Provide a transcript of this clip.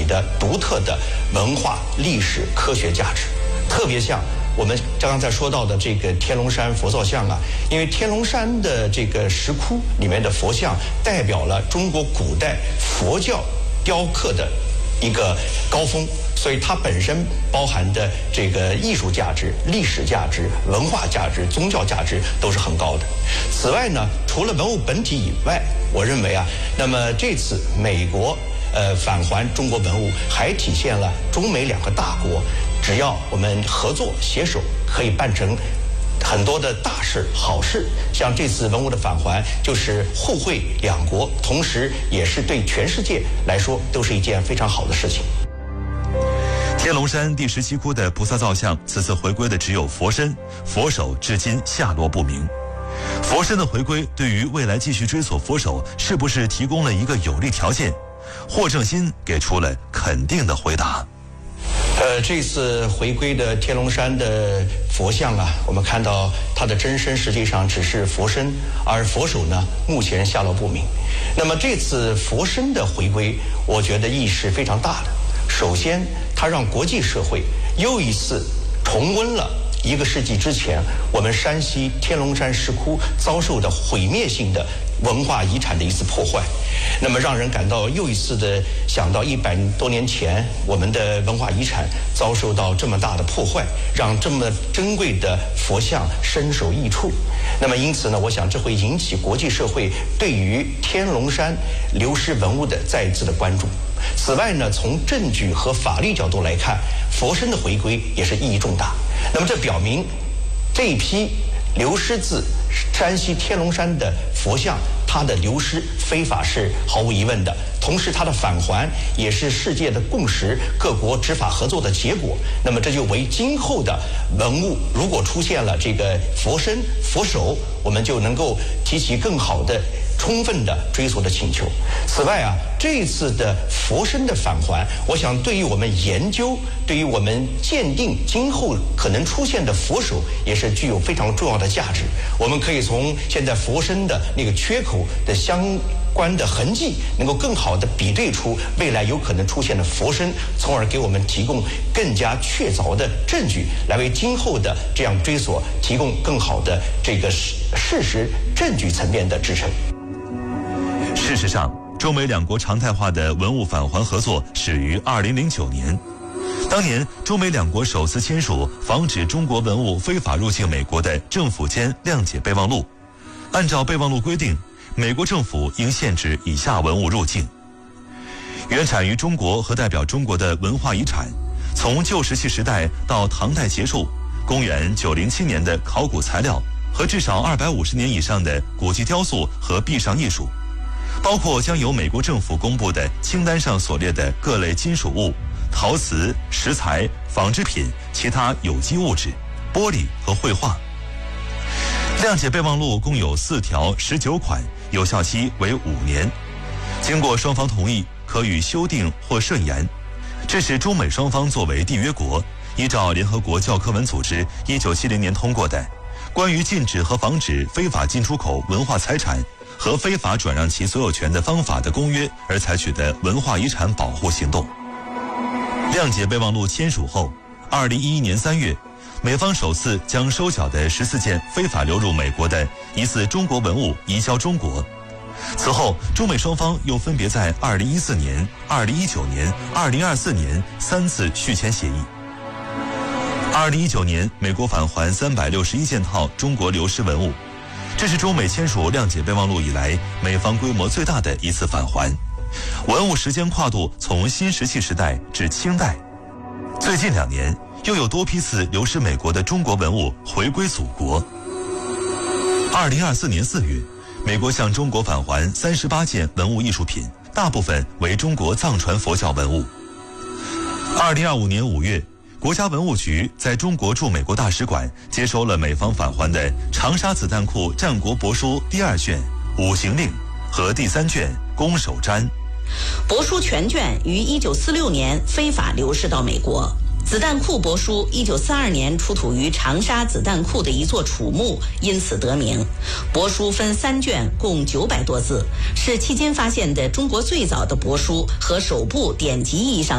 的独特的文化、历史、科学价值。特别像我们刚才说到的这个天龙山佛造像啊，因为天龙山的这个石窟里面的佛像代表了中国古代佛教雕刻的一个高峰，所以它本身包含的这个艺术价值、历史价值、文化价值、宗教价值都是很高的。此外呢，除了文物本体以外，我认为啊，那么这次美国返还中国文物，还体现了中美两个大国，只要我们合作携手，可以办成很多的大事好事。像这次文物的返还，就是互惠两国，同时也是对全世界来说都是一件非常好的事情。 天龙山第17窟的菩萨造像，此次回归的只有佛身，佛手至今下落不明。佛身的回归，对于未来继续追索佛手，是不是提供了一个有利条件？霍正新给出了肯定的回答。 这次回归的天龙山的佛像啊，我们看到它的真身实际上只是佛身，而佛手呢，目前下落不明。那么这次佛身的回归，我觉得意义是非常大的。首先，它让国际社会又一次重温了1个世纪之前我们山西天龙山石窟遭受的毁灭性的文化遗产的一次破坏，那么让人感到又一次的想到100多年前我们的文化遗产遭受到这么大的破坏，让这么珍贵的佛像身首异处。那么因此呢，我想这会引起国际社会对于天龙山流失文物的再一次的关注。此外呢，从证据和法律角度来看，佛身的回归也是意义重大。那么这表明这一批流失自山西天龙山的佛像，它的流失非法是毫无疑问的，同时它的返还也是世界的共识，各国执法合作的结果。那么这就为今后的文物如果出现了这个佛身、佛手，我们就能够提起更好的充分的追索的请求。此外啊，这一次的佛身的返还，我想对于我们研究，对于我们鉴定今后可能出现的佛手，也是具有非常重要的价值。我们可以从现在佛身的那个缺口的相关的痕迹，能够更好的比对出未来有可能出现的佛身，从而给我们提供更加确凿的证据，来为今后的这样追索提供更好的这个事实证据层面的支撑。 事实上，中美两国常态化的文物返还合作始于2009年。当年，中美两国首次签署防止中国文物非法入境美国的政府间谅解备忘录。按照备忘录规定，美国政府应限制以下文物入境：原产于中国和代表中国的文化遗产，从旧石器时代到唐代结束，公元907年的考古材料和至少250年以上的古籍雕塑和壁上艺术，包括将由美国政府公布的清单上所列的各类金属物、陶瓷、石材、纺织品、其他有机物质、玻璃和绘画。谅解备忘录共有4条19款，有效期为5年。经过双方同意，可予修订或涉延。这是中美双方作为缔约国，依照联合国教科文组织1970年通过的《关于禁止和防止非法进出口文化财产和非法转让其所有权的方法的公约》而采取的文化遗产保护行动。谅解备忘录签署后，2011年3月，美方首次将收缴的14件非法流入美国的疑似中国文物移交中国。此后，中美双方又分别在2014年、2019年、2024年3次续签协议。2019年，美国返还361件套中国流失文物，这是中美签署谅解备忘录以来美方规模最大的一次返还。文物时间跨度从新石器时代至清代。最近2年，又有多批次流失美国的中国文物回归祖国。2024年4月，美国向中国返还38件文物艺术品，大部分为中国藏传佛教文物。2025年5月，国家文物局在中国驻美国大使馆接收了美方返还的长沙子弹库战国帛书第2卷五行令和第3卷攻守瞻。 帛书全卷于1946年非法流失到美国。子弹库帛书1942年出土于长沙子弹库的一座楚墓，因此得名。帛书分3卷，共900多字，是迄今发现的中国最早的帛书和首部典籍意义上